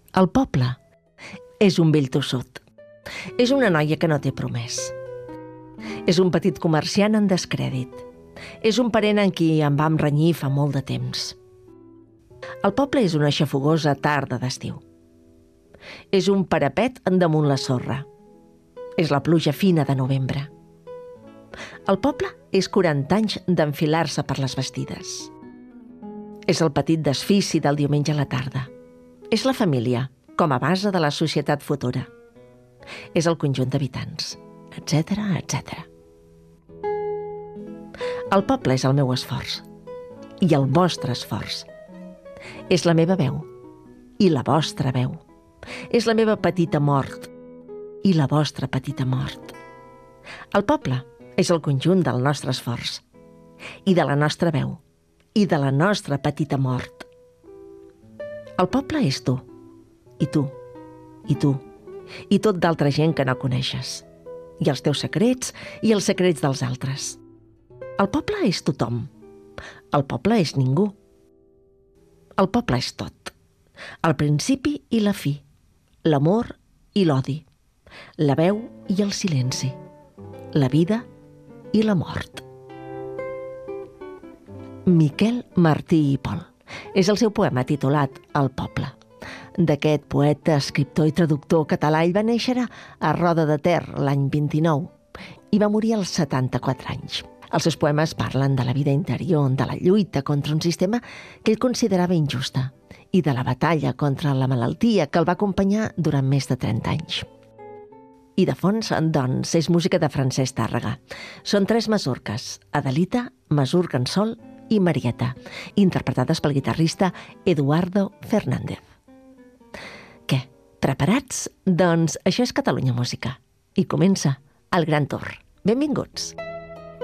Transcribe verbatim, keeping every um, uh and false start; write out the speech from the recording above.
El poble és un vell tossut. És una noia que no té promès. És un petit comerciant en descrèdit. És un parent en qui em vam renyir fa molt de temps. El poble és una xafogosa tarda d'estiu. És un parapet damunt la sorra. És la pluja fina de novembre. El poble és quaranta anys d'enfilar-se per les bastides. És el petit desfici del diumenge a la tarda. És la família, com a base de la societat futura. És el conjunt d'habitants, etcètera, etcètera. El poble és el meu esforç i el vostre esforç. És la meva veu i la vostra veu. És la meva petita mort i la vostra petita mort. El poble és el conjunt del nostre esforç i de la nostra veu i de la nostra petita mort. El poble és tu, i tu, i tu, i tot d'altra gent que no coneixes, i els teus secrets i els secrets dels altres. El poble és tothom. El poble és ningú. El poble és tot. El principi i la fi, l'amor i l'odi, la veu i el silenci, la vida i la mort. Miquel Martí i Pol. És el seu poema titulat El poble. D'aquest poeta, escriptor i traductor català, ell va néixer a Roda de Ter l'any vint-i-nou i va morir als setanta-quatre anys. Els seus poemes parlen de la vida interior, de la lluita contra un sistema que ell considerava injusta i de la batalla contra la malaltia que el va acompanyar durant més de trenta anys. I de fons, doncs, és música de Francesc Tàrrega. Són tres masurques, Adelita, Masurca en sol i Marieta, interpretades pel guitarrista Eduardo Fernández. Què? Preparats? Doncs això és Catalunya Música. I comença el Gran Tour. Benvinguts!